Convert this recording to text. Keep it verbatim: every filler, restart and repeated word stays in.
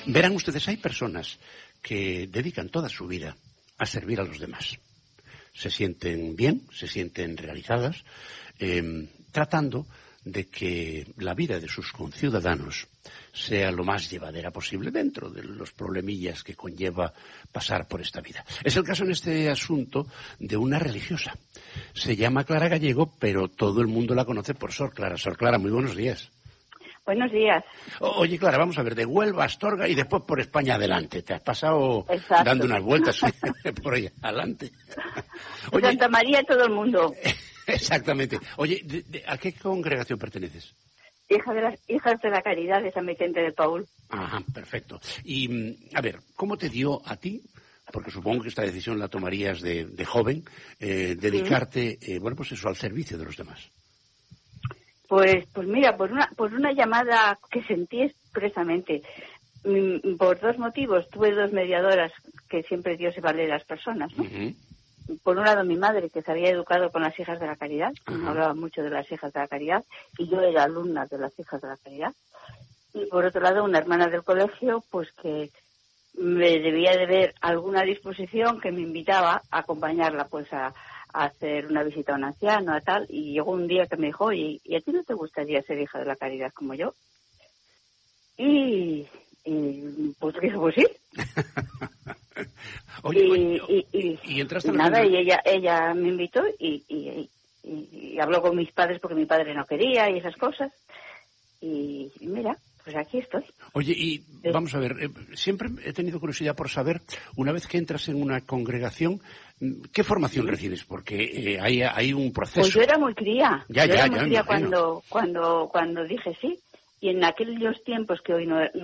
Verán ustedes, hay personas que dedican toda su vida a servir a los demás. Se sienten bien, se sienten realizadas, eh, tratando de que la vida de sus conciudadanos sea lo más llevadera posible dentro de los problemillas que conlleva pasar por esta vida. Es el caso en este asunto de una religiosa. Se llama Clara Gallego, pero todo el mundo la conoce por Sor Clara. Sor Clara, muy buenos días. Buenos días. O, oye, Clara, vamos a ver, de Huelva a Astorga y después por España adelante. Te has pasado Exacto. dando unas vueltas por ahí adelante. Oye, Santa María, todo el mundo. Exactamente. Oye, ¿de, de, ¿a qué congregación perteneces? Hija de las Hijas de la Caridad de San Vicente de Paúl. Ajá, perfecto. Y, a ver, ¿cómo te dio a ti, porque supongo que esta decisión la tomarías de, de joven, eh, dedicarte, eh, bueno, pues eso, al servicio de los demás? Pues, pues mira, por una, por una llamada que sentí expresamente, mm, por dos motivos. Tuve dos mediadoras que siempre Dios se vale de las personas, ¿no? Uh-huh. Por un lado, mi madre, que se había educado con las Hijas de la Caridad, uh-huh. hablaba mucho de las Hijas de la Caridad, y yo era alumna de las Hijas de la Caridad. Y por otro lado, una hermana del colegio, pues que me debía de ver alguna disposición que me invitaba a acompañarla, pues a, a hacer una visita a un anciano, a tal, y llegó un día que me dijo, oye, ¿y a ti no te gustaría ser hija de la Caridad como yo? Y, y pues dije, pues sí. Oye, y, oye, y, y, y entraste y nada, y ella ella me invitó y, y, y, y habló con mis padres porque mi padre no quería y esas cosas. Y, y mira, pues aquí estoy. Oye, y sí. Vamos a ver, eh, siempre he tenido curiosidad por saber, una vez que entras en una congregación, ¿qué formación sí. recibes? Porque eh, hay, hay un proceso. Pues yo era muy cría. Ya, yo ya, era muy ya cría cuando, cuando, cuando dije sí. Y en aquellos tiempos que hoy no